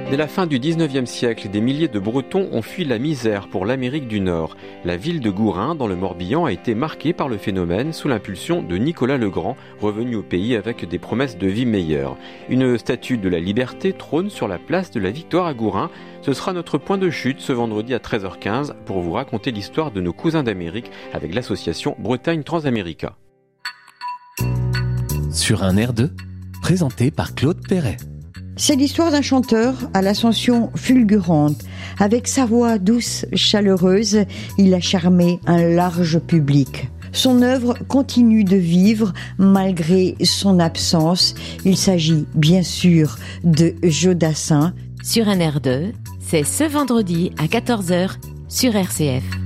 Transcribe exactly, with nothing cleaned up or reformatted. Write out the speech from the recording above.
Dès la fin du dix-neuvième siècle, des milliers de Bretons ont fui la misère pour l'Amérique du Nord. La ville de Gourin, dans le Morbihan, a été marquée par le phénomène sous l'impulsion de Nicolas le Grand, revenu au pays avec des promesses de vie meilleure. Une statue de la liberté trône sur la place de la Victoire à Gourin. Ce sera notre point de chute ce vendredi à treize heures quinze pour vous raconter l'histoire de nos cousins d'Amérique avec l'association Bretagne Transamérica. Sur un air de, présenté par Claude Perret. C'est l'histoire d'un chanteur à l'ascension fulgurante. Avec sa voix douce, chaleureuse, il a charmé un large public. Son œuvre continue de vivre malgré son absence. Il s'agit bien sûr de Jodassin. Sur un air de, c'est ce vendredi à quatorze heures sur R C F.